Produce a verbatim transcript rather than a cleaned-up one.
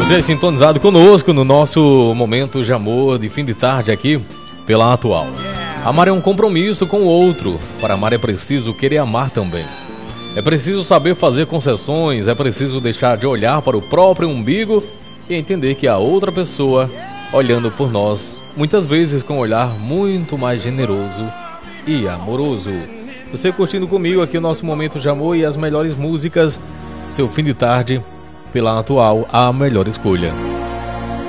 Você sintonizado conosco no nosso momento de amor de fim de tarde aqui pela Atual. Amar é um compromisso com o outro. Para amar é preciso querer amar também. É preciso saber fazer concessões, é preciso deixar de olhar para o próprio umbigo e entender que a outra pessoa olhando por nós, muitas vezes com um olhar muito mais generoso e amoroso. Você curtindo comigo aqui o nosso momento de amor e as melhores músicas, seu fim de tarde pela Atual, a melhor escolha.